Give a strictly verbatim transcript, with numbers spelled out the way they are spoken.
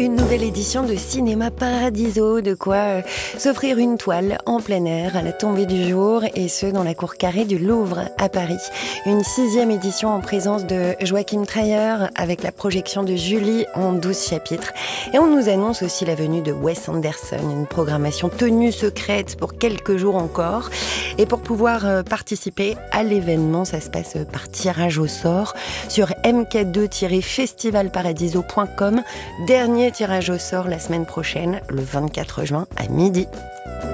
Une nouvelle édition de Cinéma Paradiso, de quoi euh, s'offrir une toile en plein air à la tombée du jour, et ce dans la cour carrée du Louvre à Paris. Une sixième édition en présence de Joachim Trier avec la projection de Julie en douze chapitres. Et on nous annonce aussi la venue de Wes Anderson, une programmation tenue secrète pour quelques jours encore. Et pour pouvoir euh, participer à l'événement, ça se passe par tirage au sort sur m k deux tiret festival paradiso point com. Dernier tirage au sort la semaine prochaine, le vingt-quatre juin à midi.